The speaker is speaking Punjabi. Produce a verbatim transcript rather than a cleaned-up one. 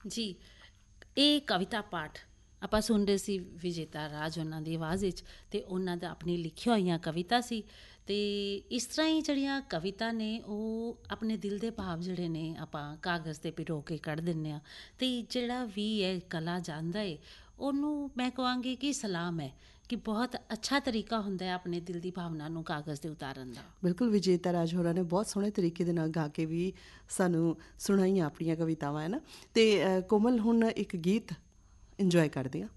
ਜੀ, ਇਹ ਕਵਿਤਾ ਪਾਠ ਆਪਾਂ ਸੁਣ ਰਹੇ ਸੀ ਵਿਜੇਤਾ ਰਾਜ ਉਹਨਾਂ ਦੀ ਆਵਾਜ਼ ਵਿੱਚ, ਅਤੇ ਉਹਨਾਂ ਦਾ ਆਪਣੀ ਲਿਖੀਆਂ ਹੋਈਆਂ ਕਵਿਤਾ ਸੀ। ਅਤੇ ਇਸ ਤਰ੍ਹਾਂ ਹੀ ਜਿਹੜੀਆਂ ਕਵਿਤਾ ਨੇ ਉਹ ਆਪਣੇ ਦਿਲ ਦੇ ਭਾਵ ਜਿਹੜੇ ਨੇ ਆਪਾਂ ਕਾਗਜ਼ 'ਤੇ ਪਿਰੋ ਕੇ ਕੱਢ ਦਿੰਦੇ ਹਾਂ। ਅਤੇ ਜਿਹੜਾ ਵੀ ਇਹ ਕਲਾ ਜਾਣਦਾ ਹੈ ਉਹਨੂੰ ਮੈਂ ਕਹਾਂਗੀ ਕਿ ਸਲਾਮ ਹੈ, ਕਿ ਬਹੁਤ ਅੱਛਾ ਤਰੀਕਾ ਹੁੰਦਾ ਹੈ ਆਪਣੇ ਦਿਲ ਦੀ ਭਾਵਨਾ ਨੂੰ ਕਾਗਜ਼ 'ਤੇ ਉਤਾਰਨ ਦਾ। ਬਿਲਕੁਲ, ਵਿਜੇਤਾ ਰਾਜ ਹੋਰਾਂ ਨੇ ਬਹੁਤ ਸੋਹਣੇ ਤਰੀਕੇ ਦੇ ਨਾਲ ਗਾ ਕੇ ਵੀ ਸਾਨੂੰ ਸੁਣਾਈਆਂ ਆਪਣੀਆਂ ਕਵਿਤਾਵਾਂ, ਹੈ ਨਾ। ਅਤੇ ਕੋਮਲ, ਹੁਣ ਇੱਕ ਗੀਤ ਇੰਜੋਏ ਕਰਦੇ ਹਾਂ।